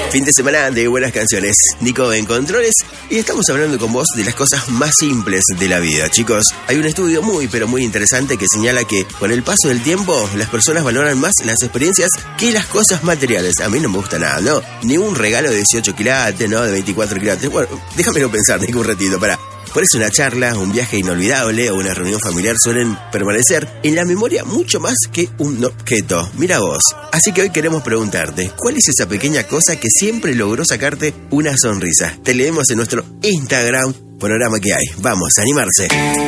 Fin de semana de buenas canciones. Nico en controles y estamos hablando con vos de las cosas más simples de la vida, chicos. Hay un estudio muy interesante que señala que con el paso del tiempo las personas valoran más las experiencias que las cosas materiales. A mí no me gusta nada, ¿no? Ni un regalo de 18 quilates, ¿no? De 24 quilates. Bueno, déjamelo pensar, Nico, un ratito, pará. Por eso una charla, un viaje inolvidable o una reunión familiar suelen permanecer en la memoria mucho más que un objeto. Mira vos. Así que hoy queremos preguntarte, ¿cuál es esa pequeña cosa que siempre logró sacarte una sonrisa? Te leemos en nuestro Instagram, Panorama que hay. Vamos, a animarse.